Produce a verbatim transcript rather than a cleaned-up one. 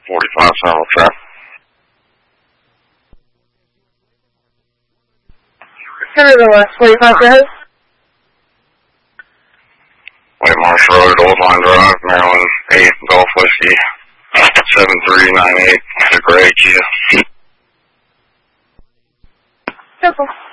forty-five Central Trap. Senator West, forty-five, go ahead. White Marsh Road, Old Line Drive, Maryland, eight, Golf Whiskey, seven three nine eight, the gray Kia. Simple.